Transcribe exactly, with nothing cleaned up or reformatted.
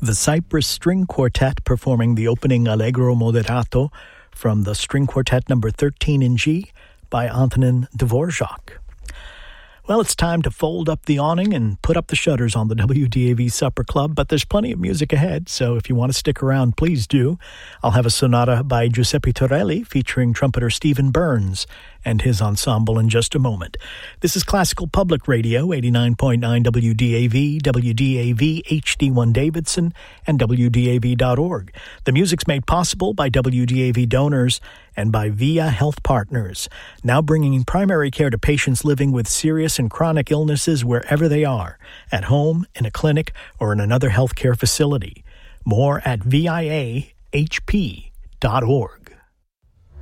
The Cypress String Quartet performing the opening Allegro Moderato from the String Quartet number thirteen in G by Antonin Dvorak. Well, it's time to fold up the awning and put up the shutters on the W D A V Supper Club, but there's plenty of music ahead, so if you want to stick around, please do. I'll have a sonata by Giuseppe Torelli featuring trumpeter Stephen Burns and his ensemble in just a moment. This is Classical Public Radio, eighty-nine point nine W D A V, W D A V H D one Davidson, and W D A V dot org. The music's made possible by W D A V donors and by Via Health Partners, now bringing primary care to patients living with serious and chronic illnesses wherever they are, at home, in a clinic, or in another healthcare facility. More at V I A H P dot org.